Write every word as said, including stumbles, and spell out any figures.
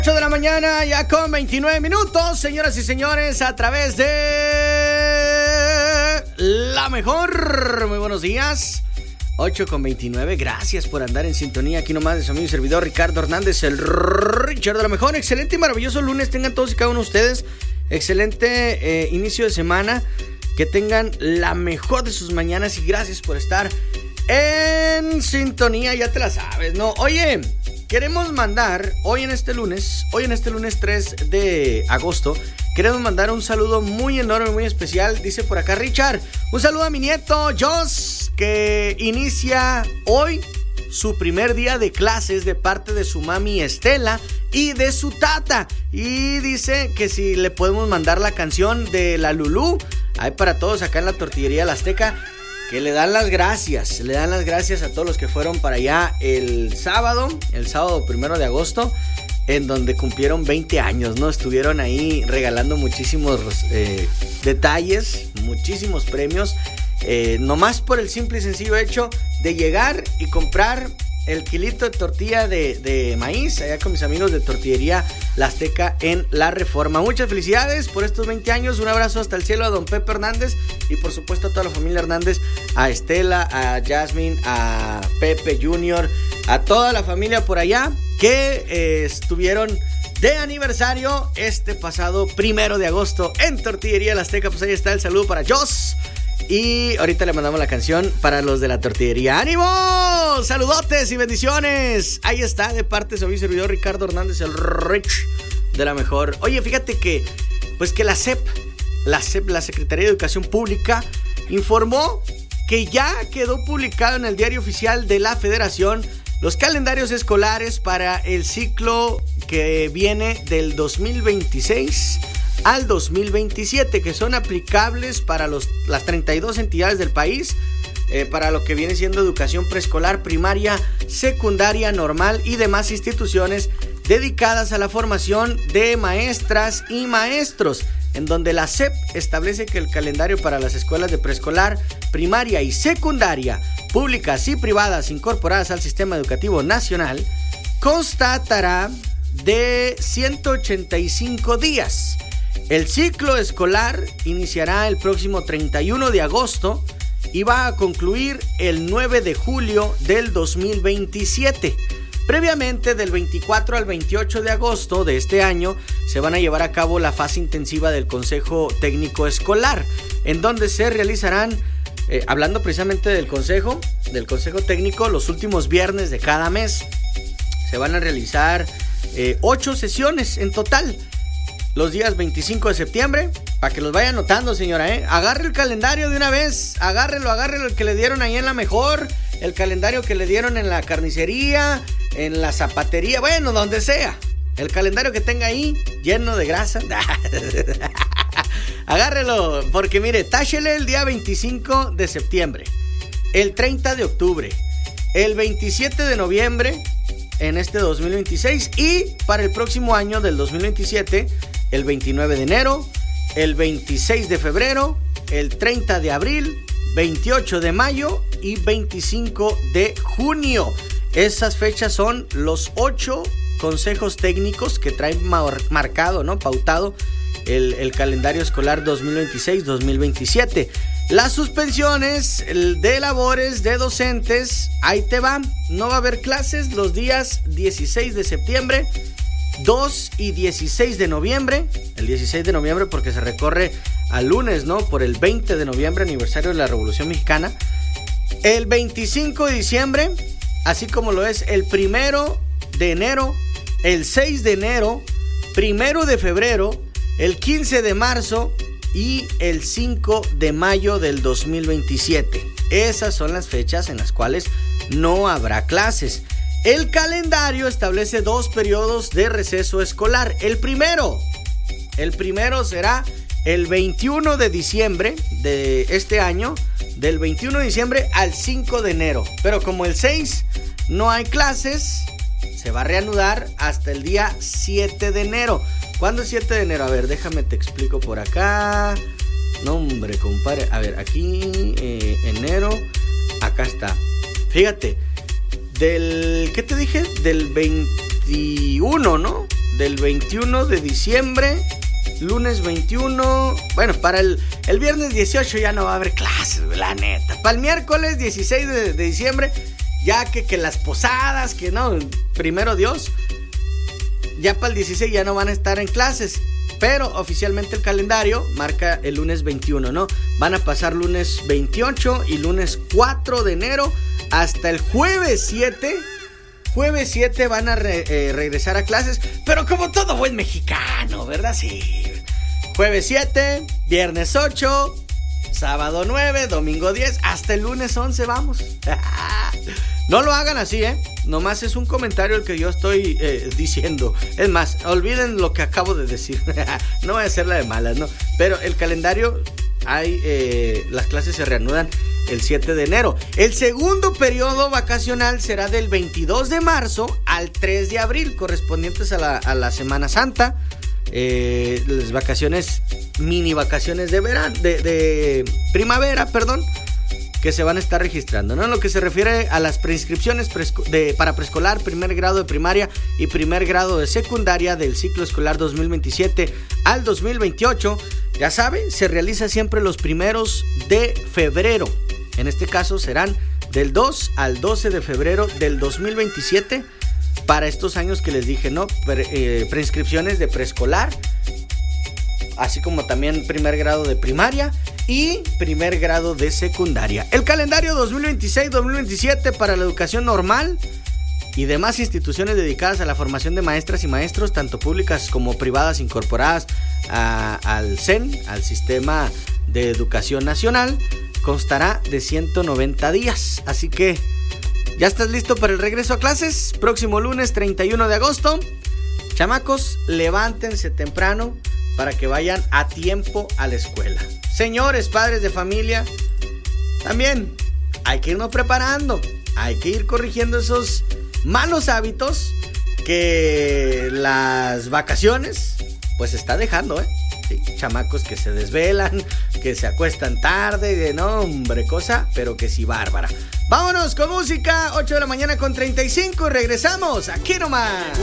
ocho de la mañana, ya con veintinueve minutos, señoras y señores, a través de La Mejor. Muy buenos días. ocho con veintinueve, gracias por andar en sintonía. Aquí nomás de su amigo y servidor Ricardo Hernández, el Richard de La Mejor. Excelente y maravilloso lunes tengan todos y cada uno de ustedes. Excelente eh, inicio de semana. Que tengan la mejor de sus mañanas y gracias por estar en sintonía, ya te la sabes, ¿no? Oye, queremos mandar hoy en este lunes, hoy en este lunes tres de agosto, queremos mandar un saludo muy enorme, muy especial. Dice por acá Richard, un saludo a mi nieto Joss, que inicia hoy su primer día de clases de parte de su mami Estela y de su tata. Y dice que si le podemos mandar la canción de la Lulú. Hay para todos acá en la Tortillería La Azteca, que le dan las gracias, le dan las gracias a todos los que fueron para allá el sábado, el sábado primero de agosto, en donde cumplieron veinte años, ¿no? Estuvieron ahí regalando muchísimos eh, detalles, muchísimos premios, eh, nomás por el simple y sencillo hecho de llegar y comprar el kilito de tortilla de, de maíz allá con mis amigos de Tortillería La Azteca en La Reforma. Muchas felicidades por estos veinte años. Un abrazo hasta el cielo a don Pepe Hernández y por supuesto a toda la familia Hernández, a Estela, a Jasmine, a Pepe Junior, a toda la familia por allá que eh, estuvieron de aniversario este pasado primero de agosto en Tortillería La Azteca. Pues ahí está el saludo para Joss. Y ahorita le mandamos la canción para los de la tortillería. ¡Ánimo! ¡Saludotes y bendiciones! Ahí está, de parte de su servidor Ricardo Hernández, el Rich de La Mejor. Oye, fíjate que, pues que la S E P, la S E P, la Secretaría de Educación Pública, informó que ya quedó publicado en el Diario Oficial de la Federación los calendarios escolares para el ciclo que viene del dos mil veintiséis al dos mil veintisiete, que son aplicables para los, las treinta y dos entidades del país, eh, para lo que viene siendo educación preescolar, primaria, secundaria, normal y demás instituciones dedicadas a la formación de maestras y maestros, en donde la S E P establece que el calendario para las escuelas de preescolar, primaria y secundaria, públicas y privadas incorporadas al sistema educativo nacional, constatará de ciento ochenta y cinco días. El ciclo escolar iniciará el próximo treinta y uno de agosto y va a concluir el nueve de julio del dos mil veintisiete. Previamente, del veinticuatro al veintiocho de agosto de este año, se van a llevar a cabo la fase intensiva del Consejo Técnico Escolar, en donde se realizarán, eh, hablando precisamente del Consejo, del Consejo Técnico, los últimos viernes de cada mes. Se van a realizar eh, ocho sesiones en total. Los días veinticinco de septiembre, para que los vaya anotando, señora, ¿eh? Agarre el calendario de una vez, agárrelo, agárrelo el que le dieron ahí en La Mejor, el calendario que le dieron en la carnicería, en la zapatería, bueno, donde sea. El calendario que tenga ahí, lleno de grasa. Agárrelo, porque mire, táchele el día veinticinco de septiembre, el treinta de octubre, el veintisiete de noviembre en este dos mil veintiséis y para el próximo año del dos mil veintisiete, el veintinueve de enero, el veintiséis de febrero, el treinta de abril, veintiocho de mayo y veinticinco de junio. Esas fechas son los ocho consejos técnicos que traen mar- marcado, ¿no? Pautado el, el calendario escolar dos mil veintiséis dos mil veintisiete. Las suspensiones de labores de docentes, ahí te va. No va a haber clases los días dieciséis de septiembre, dos y dieciséis de noviembre. El dieciséis de noviembre porque se recorre al lunes, ¿no? Por el veinte de noviembre, aniversario de la Revolución Mexicana. El veinticinco de diciembre, así como lo es el primero de enero, el seis de enero, primero de febrero, el quince de marzo y el cinco de mayo del dos mil veintisiete. Esas son las fechas en las cuales no habrá clases. El calendario establece dos periodos de receso escolar. El primero, el primero será el veintiuno de diciembre de este año, del veintiuno de diciembre al cinco de enero. Pero como el seis no hay clases, se va a reanudar hasta el día siete de enero. ¿Cuándo es siete de enero? A ver, déjame te explico por acá. No, hombre, compadre. A ver, aquí, eh, enero. Acá está. Fíjate. Del, ¿qué te dije? Del veintiuno, ¿no? del veintiuno de diciembre, lunes veintiuno, bueno, para el, el viernes dieciocho ya no va a haber clases, la neta. Para el miércoles dieciséis de, de diciembre, ya que, que las posadas, que no, primero Dios, ya para el dieciséis ya no van a estar en clases. Pero oficialmente el calendario marca el lunes veintiuno, ¿no? Van a pasar lunes veintiocho y lunes cuatro de enero hasta el jueves siete. Jueves siete van a re, eh, regresar a clases, pero como todo buen mexicano, ¿verdad? Sí. Jueves siete, viernes ocho, sábado nueve, domingo diez, hasta el lunes once vamos. No lo hagan así, ¿eh? Nomás es un comentario el que yo estoy eh, diciendo. Es más, olviden lo que acabo de decir. No voy a hacer la de malas, ¿no? Pero el calendario, hay, eh, las clases se reanudan el siete de enero. El segundo periodo vacacional será del veintidós de marzo al tres de abril, correspondientes a la, a la Semana Santa. Eh, las vacaciones, mini vacaciones de verano, de, de primavera, perdón, que se van a estar registrando, ¿no? En lo que se refiere a las preinscripciones preesco- de, para preescolar, primer grado de primaria y primer grado de secundaria del ciclo escolar dos mil veintisiete al dos mil veintiocho, ya saben, se realiza siempre los primeros de febrero. En este caso serán del dos al doce de febrero del dos mil veintisiete para estos años que les dije, ¿no? Pre, eh, preinscripciones de preescolar, así como también primer grado de primaria y primer grado de secundaria. El calendario dos mil veintiséis dos mil veintisiete para la educación normal y demás instituciones dedicadas a la formación de maestras y maestros, tanto públicas como privadas, incorporadas a, al C E N, al Sistema de Educación Nacional, constará de ciento noventa días. Así que, ¿ya estás listo para el regreso a clases? Próximo lunes treinta y uno de agosto. Chamacos, levántense temprano para que vayan a tiempo a la escuela. Señores, padres de familia, también hay que irnos preparando. Hay que ir corrigiendo esos malos hábitos que las vacaciones pues está dejando, ¿eh? Sí, chamacos que se desvelan, que se acuestan tarde, no, hombre, cosa, pero que sí bárbara. Vámonos con música, ocho de la mañana con treinta y cinco, y regresamos aquí nomás.